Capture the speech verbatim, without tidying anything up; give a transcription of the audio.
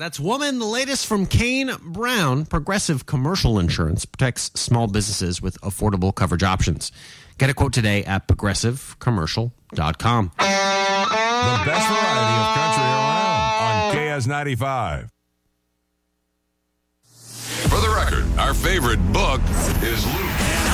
That's Woman, the latest from Kane Brown. Progressive Commercial Insurance protects small businesses with affordable coverage options. Get a quote today at progressive commercial dot com. The best variety of country around on K S ninety-five. For the record, our favorite book is Luke